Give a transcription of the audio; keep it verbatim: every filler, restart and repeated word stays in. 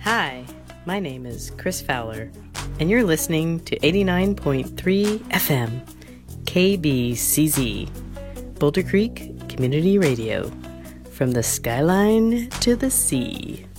Hi, my name is Chris Fowler, and you're listening to eighty-nine point three F M, K B C Z, Boulder Creek Community Radio, from the skyline to the sea.